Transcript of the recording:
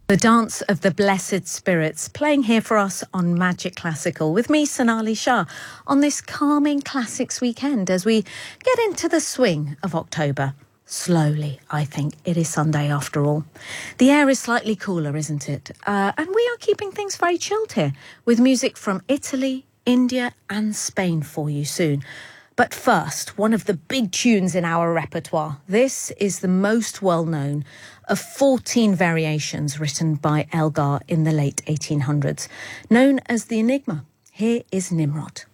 The Dance of the Blessed Spirits, playing here for us on Magic Classical with me, Sonali Shah, on this calming classics weekend as we get into the swing of October. Slowly, I think. It is Sunday after all. The air is slightly cooler, isn't it? And we are keeping things very chilled here with music from Italy, India and Spain for you soon. But first, one of the big tunes in our repertoire. This is the most well-known of 14 variations written by Elgar in the late 1800s, known as the Enigma. Here is Nimrod.